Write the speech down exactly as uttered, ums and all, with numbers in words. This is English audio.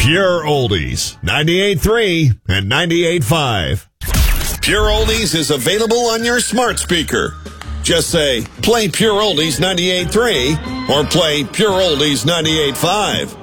Pure Oldies, ninety-eight point three and ninety-eight point five. Pure Oldies is available on your smart speaker. Just say, play Pure Oldies ninety-eight point three or play Pure Oldies ninety-eight point five.